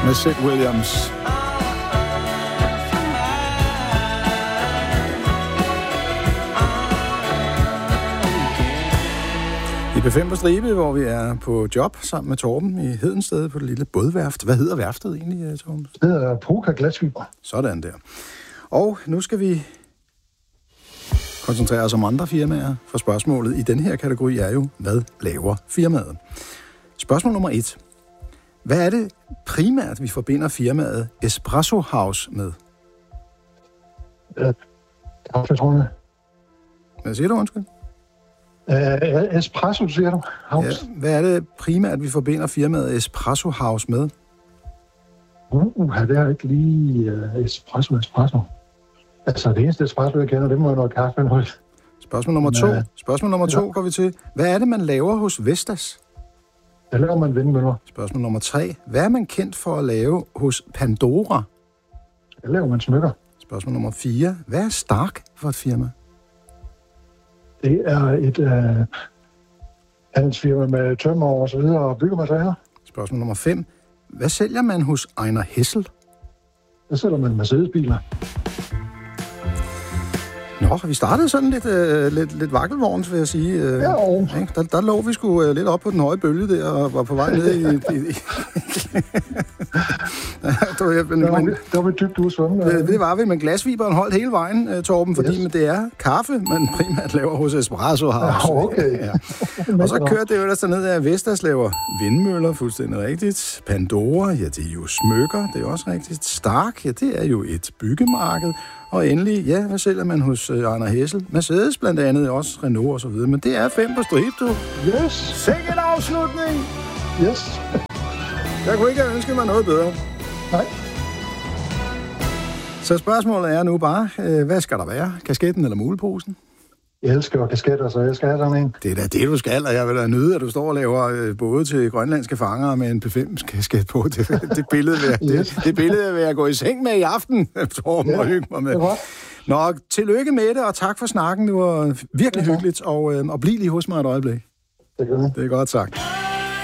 med Sid Williams. I P5 på Stribe, hvor vi er på job sammen med Torben i Hedensted på det lille bådværft. Hvad hedder værftet egentlig, Torben? Det hedder Poka Glasfiber. Sådan der. Og nu skal vi koncentrere os om andre firmaer, for spørgsmålet i den her kategori er jo, hvad laver firmaet? Spørgsmål nummer 1. Hvad er det primært, vi forbinder firmaet Espresso House med? Kaffetrunde. Hvad siger du, undskyld? Espresso, siger du? House. Ja, hvad er det primært, vi forbinder firmaet Espresso House med? Det er ikke lige espresso. Altså, det eneste espresso, jeg kender, det må jo noget kaffe. Spørgsmål nummer 2 går vi til. Hvad er det, man laver hos Vestas? Der laver man vindmøller. Spørgsmål nummer 3. Hvad er man kendt for at lave hos Pandora? Der laver man smykker. Spørgsmål nummer 4. Hvad er Stark for et firma? Det er et handelsfirma med tømmer og så videre og byggematerialer. Spørgsmål nummer 5. Hvad sælger man hos Ejner Hessel? Der sælger man Mercedes-biler. Nå, vi startede sådan lidt vakkelvogns, vil jeg sige. Der lå vi sgu lidt op på den høje bølge der, og var på vej ned i... Der var vi dybt udsvømmende. Det var vi, men glasfiberen holdt hele vejen, Torben, fordi det er kaffe, man primært laver hos Espresso House. Okay. Ja. Og så kørte det jo ellers derned, at Vestas laver vindmøller, fuldstændig rigtigt. Pandora, ja, det er jo smykker, det er også rigtigt. Stark, ja, det er jo et byggemarked. Og endelig, ja, hvad sælger man hos Ejner Hessel? Mercedes blandt andet, også Renault og så videre. Men det er 5 på stribe, du. Yes. Sikkert afslutning! Yes. Jeg kunne ikke have ønsket mig noget bedre. Nej. Så spørgsmålet er nu bare, hvad skal der være? Kasketten eller muleposen? Jeg elsker kasketter, så jeg skal have sådan en. Det er da det, du skal, og jeg vil da nyde, at du står og laver både til grønlandske fangere med en P5-kasket på. Det billede vil jeg gå i seng med i aften, Torben, og hygge mig med. Nå, tillykke med det, og tak for snakken. Det var virkelig hyggeligt, og bliv lige hos mig et øjeblik. Det er godt. Det er godt sagt.